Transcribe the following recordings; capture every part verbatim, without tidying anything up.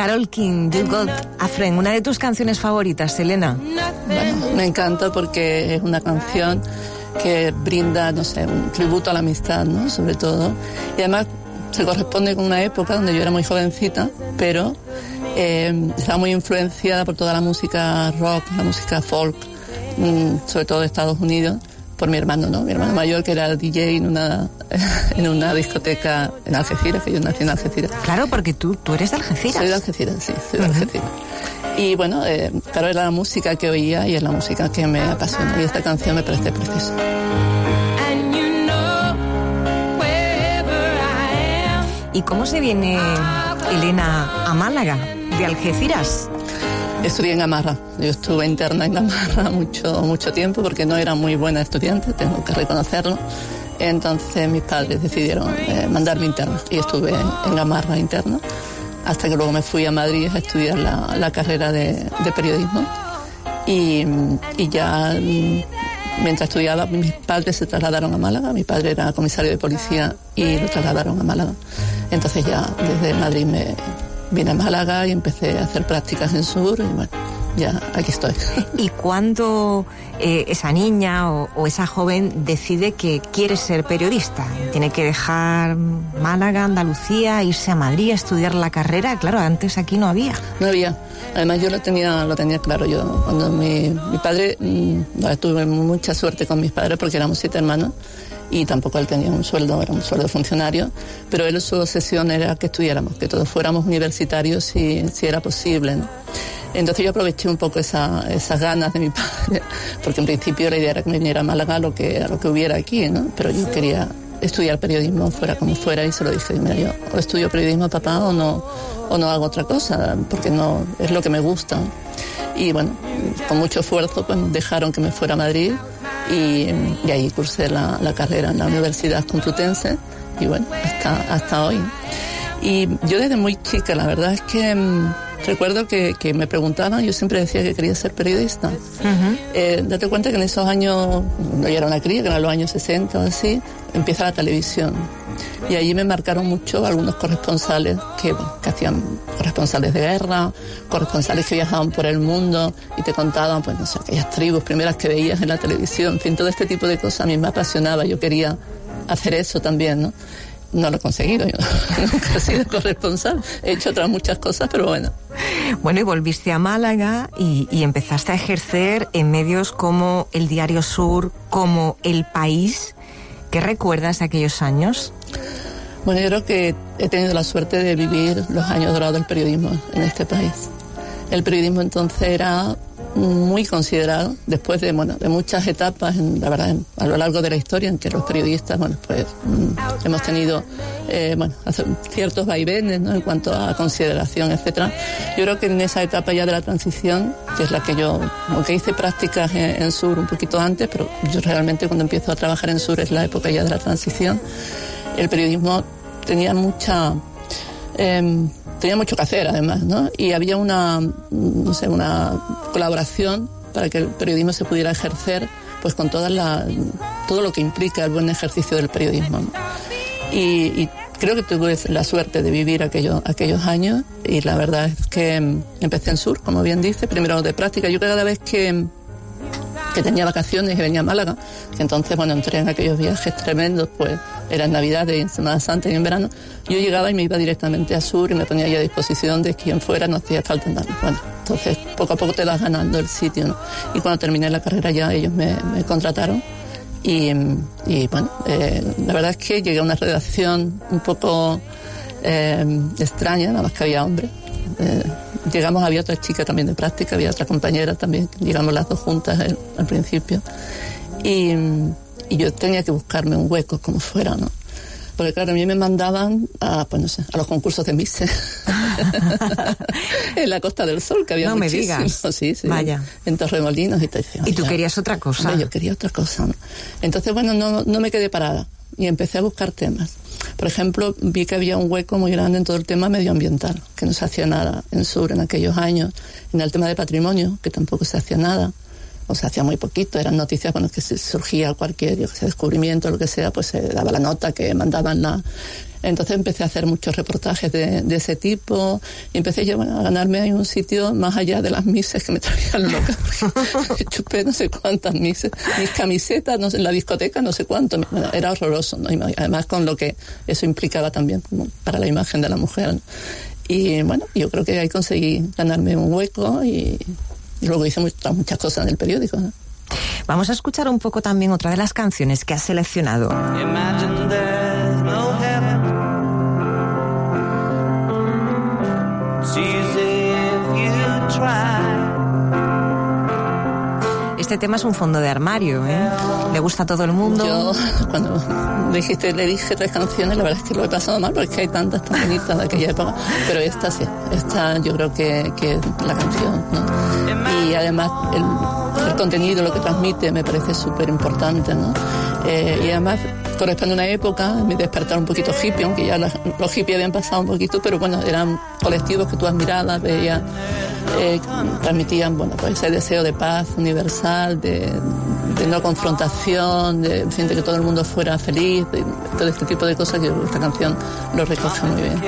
Carole King, You Got a Friend, una de tus canciones favoritas, Elena. Bueno, me encanta porque es una canción que brinda, no sé, un tributo a la amistad, ¿no? Sobre todo. Y además se corresponde con una época donde yo era muy jovencita, pero eh, estaba muy influenciada por toda la música rock, la música folk, mmm, sobre todo de Estados Unidos, por mi hermano, ¿no? Mi hermano mayor, que era D J en una, en una discoteca en Algeciras, que yo nací en Algeciras. Claro, porque tú, tú eres de Algeciras. Soy de Algeciras, sí, soy de uh-huh. Algeciras. Y bueno, eh, claro, era la música que oía y es la música que me apasiona. Y esta canción me parece preciosa. ¿Y cómo se viene Elena a Málaga, de Algeciras? Estudié en Gamarra. Yo estuve interna en Gamarra mucho, mucho tiempo porque no era muy buena estudiante, tengo que reconocerlo. Entonces mis padres decidieron eh, mandarme interna y estuve en Gamarra interna hasta que luego me fui a Madrid a estudiar la, la carrera de, de periodismo. Y, y ya mientras estudiaba, mis padres se trasladaron a Málaga. Mi padre era comisario de policía y lo trasladaron a Málaga. Entonces ya desde Madrid me vine a Málaga y empecé a hacer prácticas en Sur y bueno, ya aquí estoy. ¿Y cuándo eh, esa niña o, o esa joven decide que quiere ser periodista? ¿Tiene que dejar Málaga, Andalucía, irse a Madrid a estudiar la carrera? Claro, antes aquí no había. No había. Además yo lo tenía, lo tenía claro. Yo cuando mi, mi padre, mmm, tuve mucha suerte con mis padres porque éramos siete hermanos. Y tampoco él tenía un sueldo, era un sueldo funcionario, pero él su obsesión era que estudiáramos, que todos fuéramos universitarios si, si era posible, ¿no? Entonces yo aproveché un poco esa, esas ganas de mi padre, porque en principio la idea era que me viniera a Málaga lo que, a lo que hubiera aquí, ¿no? Pero yo quería estudiar periodismo fuera como fuera y se lo dije, mira, yo o estudio periodismo, papá, o no, o no hago otra cosa, porque no es lo que me gusta. Y bueno, con mucho esfuerzo pues dejaron que me fuera a Madrid. Y, y ahí cursé la, la carrera en la Universidad Complutense y bueno, hasta, hasta hoy. Y yo desde muy chica, la verdad es que mmm, recuerdo que, que me preguntaban, yo siempre decía que quería ser periodista. Uh-huh. Eh, date cuenta que en esos años, no era una cría, que eran los años sesenta o así, empieza la televisión. Y allí me marcaron mucho algunos corresponsales que, bueno, que hacían corresponsales de guerra, corresponsales que viajaban por el mundo y te contaban, pues no sé, aquellas tribus primeras que veías en la televisión. En fin, todo este tipo de cosas a mí me apasionaba. Yo quería hacer eso también, ¿no? No lo he conseguido, yo nunca he sido corresponsal. He hecho otras muchas cosas, pero bueno. Bueno, y volviste a Málaga y, y empezaste a ejercer en medios como El Diario Sur, como El País. ¿Qué recuerdas de aquellos años? Bueno, yo creo que he tenido la suerte de vivir los años dorados del periodismo en este país. El periodismo entonces era muy considerado, después de, bueno, de muchas etapas, en, la verdad, en, a lo largo de la historia, en que los periodistas, bueno, pues mm, hemos tenido, eh, bueno, ciertos vaivenes, ¿no?, en cuanto a consideración, etcétera. Yo creo que en esa etapa ya de la transición, que es la que yo, aunque hice prácticas en, en Sur un poquito antes, pero yo realmente cuando empiezo a trabajar en Sur es la época ya de la transición, el periodismo tenía mucha... Eh, tenía mucho que hacer además, ¿no? Y había una, no sé, una colaboración para que el periodismo se pudiera ejercer, pues con toda la, todo lo que implica el buen ejercicio del periodismo, ¿no? Y, y creo que tuve la suerte de vivir aquello, aquellos años y la verdad es que empecé en Sur, como bien dice, primero de práctica. Yo cada vez que que tenía vacaciones y venía a Málaga, que entonces, bueno, entré en aquellos viajes tremendos, pues era en Navidad, en Semana Santa y en verano, yo llegaba y me iba directamente a Sur y me ponía ya a disposición de quien fuera, no hacía falta nada. Bueno, entonces poco a poco te vas ganando el sitio, ¿no? Y cuando terminé la carrera ya ellos me, me contrataron y, y bueno, eh, la verdad es que llegué a una redacción un poco eh, extraña, nada más que había hombres. Eh, llegamos, había otra chica también de práctica, había otra compañera también, llegamos las dos juntas eh, al principio y, y yo tenía que buscarme un hueco como fuera, ¿no? Porque claro, a mí me mandaban a, pues no sé, a los concursos de Mises en la Costa del Sol, que había no muchísimos. Me digas. Sí, sí, vaya. En Torremolinos y te decía, ¿Y tú querías otra cosa? Yo quería otra cosa, ¿no? Entonces, bueno, no, no me quedé parada y empecé a buscar temas. Por ejemplo, vi que había un hueco muy grande en todo el tema medioambiental, que no se hacía nada en Sur en aquellos años, en el tema de patrimonio, que tampoco se hacía nada, o se hacía muy poquito, eran noticias cuando que surgía cualquier yo que sé, descubrimiento, lo que sea, pues se daba la nota que mandaban la... Entonces empecé a hacer muchos reportajes de, de ese tipo y empecé yo, bueno, a ganarme ahí un sitio más allá de las mises que me traían loca. Chupé no sé cuántas mises, mis camisetas no sé, en la discoteca no sé cuánto. Bueno, era horroroso, ¿no? Y además con lo que eso implicaba también como para la imagen de la mujer, ¿no? Y bueno, yo creo que ahí conseguí ganarme un hueco y, y luego hice muchas, muchas cosas en el periódico, ¿no? Vamos a escuchar un poco también otra de las canciones que has seleccionado. Imagine there's no heaven. It's easy if you try. Este tema es un fondo de armario, ¿eh? ¿Le gusta a todo el mundo? Yo, cuando dijiste, le dije tres canciones, la verdad es que lo he pasado mal, porque es que hay tantas tan bonitas de aquella época, pero esta sí, esta yo creo que, que es la canción, ¿no? Y además el, el contenido, lo que transmite, me parece súper importante, ¿no? Eh, y además corresponde a una época, me despertar un poquito hippie, aunque ya la, los hippies habían pasado un poquito, pero bueno, eran colectivos que tú admirabas, veías, eh, transmitían, bueno, pues ese deseo de paz universal, de, de no confrontación, de, en fin, de que todo el mundo fuera feliz, de, todo este tipo de cosas que esta canción lo recoge muy bien.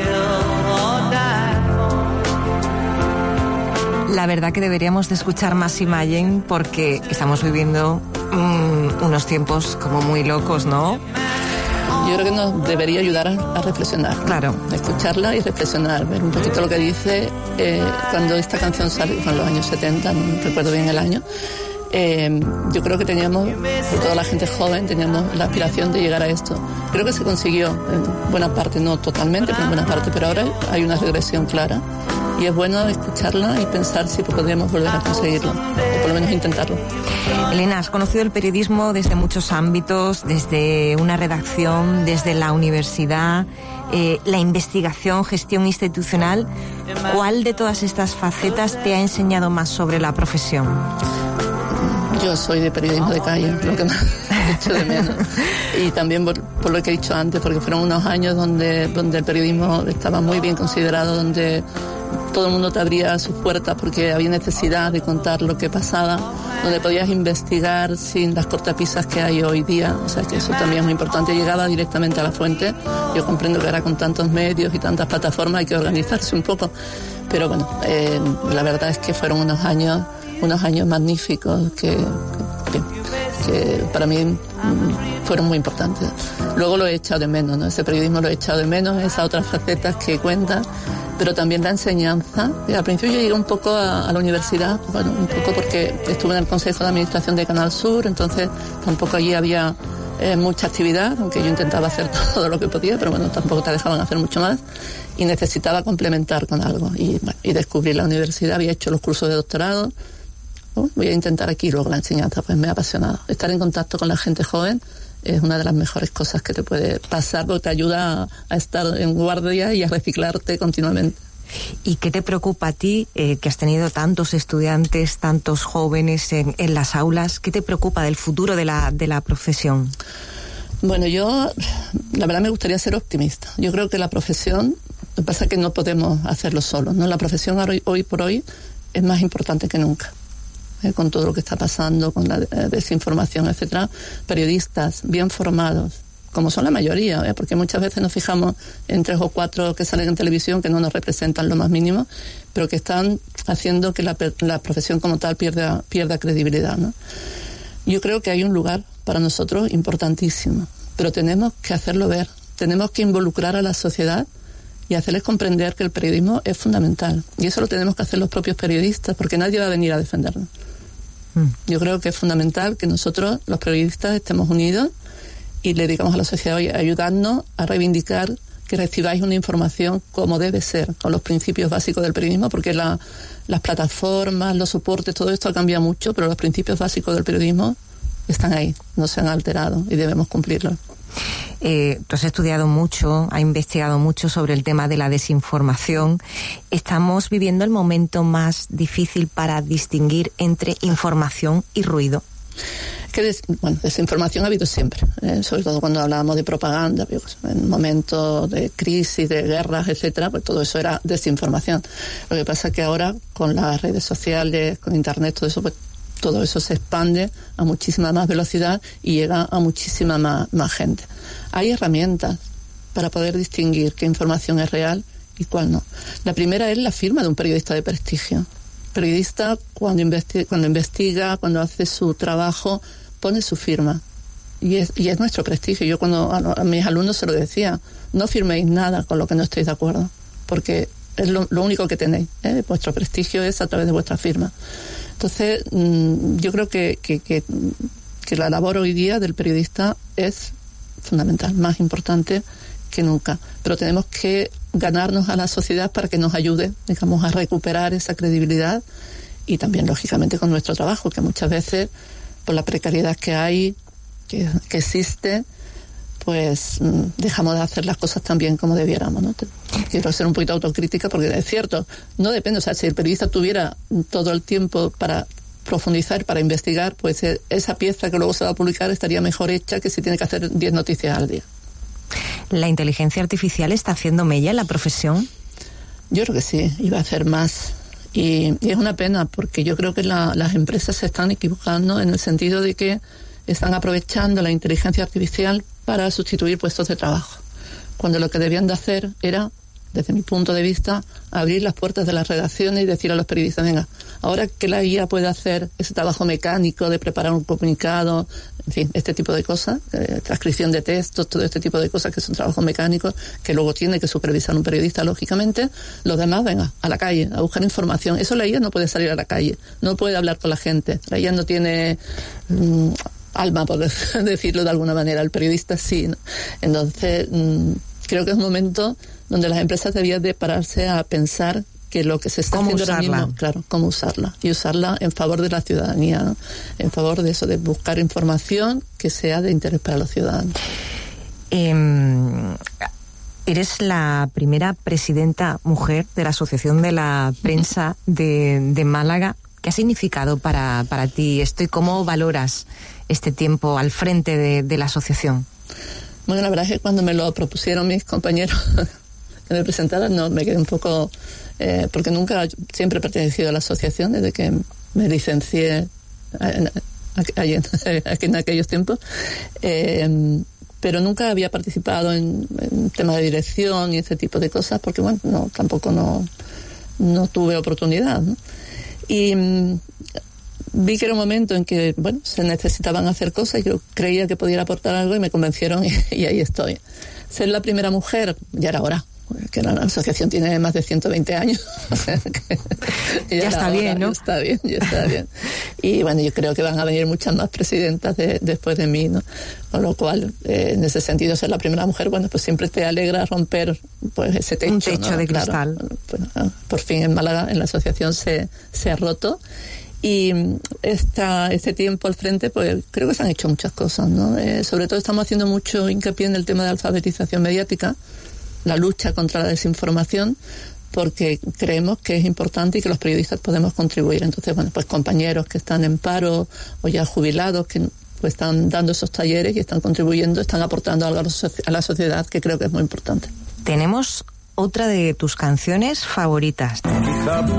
La verdad que deberíamos de escuchar más Imagine porque estamos viviendo mmm, unos tiempos como muy locos, ¿no? Yo creo que nos debería ayudar a, a reflexionar. Claro. Escucharla y reflexionar, ver un poquito lo que dice. Eh, cuando esta canción sale, fue en los años setenta, no recuerdo bien el año, eh, yo creo que teníamos, toda la gente joven, teníamos la aspiración de llegar a esto. Creo que se consiguió en buena parte, no totalmente, pero en buena parte, pero ahora hay una regresión clara. Y es bueno escucharla y pensar si podríamos volver a conseguirlo, o por lo menos intentarlo. Elena, has conocido el periodismo desde muchos ámbitos, desde una redacción, desde la universidad, eh, la investigación, gestión institucional. ¿Cuál de todas estas facetas te ha enseñado más sobre la profesión? Yo soy de periodismo de calle, lo que más he hecho de menos. Y también por, por lo que he dicho antes, porque fueron unos años donde, donde el periodismo estaba muy bien considerado, donde todo el mundo te abría sus puertas porque había necesidad de contar lo que pasaba, donde podías investigar sin las cortapisas que hay hoy día. O sea que eso también es muy importante. Llegaba directamente a la fuente. Yo comprendo que ahora con tantos medios y tantas plataformas hay que organizarse un poco. Pero bueno, eh, la verdad es que fueron unos años, unos años magníficos que, que, que para mí fueron muy importantes. Luego lo he echado de menos, ¿no? Ese periodismo lo he echado de menos, esas otras facetas que cuentan, pero también la enseñanza. Y al principio yo llegué un poco a, a la universidad, bueno, un poco porque estuve en el Consejo de Administración de Canal Sur, entonces tampoco allí había eh, mucha actividad, aunque yo intentaba hacer todo lo que podía, pero bueno, tampoco te dejaban hacer mucho más, y necesitaba complementar con algo. Y, bueno, y descubrí la universidad, había hecho los cursos de doctorado. Oh, voy a intentar aquí, luego la enseñanza, pues me ha apasionado. Estar en contacto con la gente joven es una de las mejores cosas que te puede pasar, porque te ayuda a, a estar en guardia y a reciclarte continuamente. ¿Y qué te preocupa a ti, eh, que has tenido tantos estudiantes, tantos jóvenes en, en las aulas? ¿Qué te preocupa del futuro de la, de la profesión? Bueno, yo, la verdad me gustaría ser optimista. Yo creo que la profesión, lo que pasa es que no podemos hacerlo solos, ¿no? La profesión hoy, hoy por hoy es más importante que nunca. Eh, con todo lo que está pasando, con la eh, desinformación, etcétera, periodistas bien formados, como son la mayoría, ¿eh? Porque muchas veces nos fijamos en tres o cuatro que salen en televisión que no nos representan lo más mínimo, pero que están haciendo que la, la profesión como tal pierda, pierda credibilidad, ¿no? Yo creo que hay un lugar para nosotros importantísimo, pero tenemos que hacerlo ver, tenemos que involucrar a la sociedad y hacerles comprender que el periodismo es fundamental. Y eso lo tenemos que hacer los propios periodistas, porque nadie va a venir a defendernos. Mm. Yo creo que es fundamental que nosotros, los periodistas, estemos unidos y le digamos a la sociedad, oye, ayudadnos a reivindicar que recibáis una información como debe ser, con los principios básicos del periodismo, porque la, las plataformas, los soportes, todo esto ha cambiado mucho, pero los principios básicos del periodismo están ahí, no se han alterado y debemos cumplirlos. Eh, tú has estudiado mucho, has investigado mucho sobre el tema de la desinformación. Estamos viviendo el momento más difícil para distinguir entre información y ruido. Que des, bueno, desinformación ha habido siempre, eh, sobre todo cuando hablábamos de propaganda, en momentos de crisis, de guerras, etcétera, pues todo eso era desinformación. Lo que pasa es que ahora con las redes sociales, con internet, todo eso, pues todo eso se expande a muchísima más velocidad y llega a muchísima más, más gente. Hay herramientas para poder distinguir qué información es real y cuál no. La primera es la firma de un periodista de prestigio. Periodista, cuando investiga, cuando investiga, cuando hace su trabajo, pone su firma. Y es, y es nuestro prestigio. Yo cuando a, a mis alumnos se lo decía, no firméis nada con lo que no estéis de acuerdo, porque es lo, lo único que tenéis, ¿eh? Vuestro prestigio es a través de vuestra firma. Entonces, mmm, yo creo que, que, que, que la labor hoy día del periodista es fundamental, más importante que nunca. Pero tenemos que ganarnos a la sociedad para que nos ayude, digamos, a recuperar esa credibilidad y también, lógicamente, con nuestro trabajo, que muchas veces, por la precariedad que hay, que, que existe, pues mmm, dejamos de hacer las cosas tan bien como debiéramos, ¿no? Quiero ser un poquito autocrítica porque es cierto, no depende, o sea, si el periodista tuviera todo el tiempo para profundizar, para investigar, pues eh, esa pieza que luego se va a publicar estaría mejor hecha que si tiene que hacer diez noticias al día. ¿La inteligencia artificial está haciendo mella en la profesión? Yo creo que sí, y va a hacer más. Y, y es una pena porque yo creo que la, las empresas se están equivocando en el sentido de que están aprovechando la inteligencia artificial para sustituir puestos de trabajo, cuando lo que debían de hacer era, desde mi punto de vista, abrir las puertas de las redacciones y decir a los periodistas, venga, ahora que la I A puede hacer ese trabajo mecánico de preparar un comunicado, en fin, este tipo de cosas, eh, transcripción de textos, todo este tipo de cosas que son trabajos mecánicos que luego tiene que supervisar un periodista, lógicamente, los demás, venga, a la calle, a buscar información. Eso la I A no puede salir a la calle, no puede hablar con la gente, la I A no tiene mmm, alma, por decirlo de alguna manera, el periodista sí, ¿no? Entonces, mmm, creo que es un momento donde las empresas debían de pararse a pensar que lo que se está haciendo ahora mismo, claro, cómo usarla, y usarla en favor de la ciudadanía, ¿no? En favor de eso, de buscar información que sea de interés para los ciudadanos. Eh, eres la primera presidenta mujer de la Asociación de la Prensa de, de Málaga. ¿Qué ha significado para, para ti esto y cómo valoras este tiempo al frente de, de la asociación? Bueno, la verdad es que cuando me lo propusieron mis compañeros que me presentaran, no, me quedé un poco... Eh, porque nunca, siempre he pertenecido a la asociación desde que me licencié en, en, en aquellos tiempos, eh, pero nunca había participado en, en temas de dirección y ese tipo de cosas, porque bueno, no, tampoco no, no tuve oportunidad, ¿no? Y mm, vi que era un momento en que, bueno, se necesitaban hacer cosas, yo creía que podía aportar algo y me convencieron y, y ahí estoy. Ser la primera mujer, ya era hora, que la asociación tiene más de ciento veinte años. ya, ya está bien, ¿no? Ya está bien, ya está bien. Y bueno, yo creo que van a venir muchas más presidentas de, después de mí, ¿no? Con lo cual, eh, en ese sentido, ser la primera mujer, bueno, pues siempre te alegra romper pues ese techo. Un techo, ¿no?, de cristal. Claro, bueno, por fin en Málaga, en la asociación, se, se ha roto. Y esta, este tiempo al frente, pues creo que se han hecho muchas cosas, ¿no? Eh, sobre todo estamos haciendo mucho hincapié en el tema de alfabetización mediática, la lucha contra la desinformación, porque creemos que es importante y que los periodistas podemos contribuir. Entonces, bueno, pues compañeros que están en paro o ya jubilados que pues están dando esos talleres y están contribuyendo, están aportando algo a la sociedad, que creo que es muy importante. Tenemos otra de tus canciones favoritas. Quizá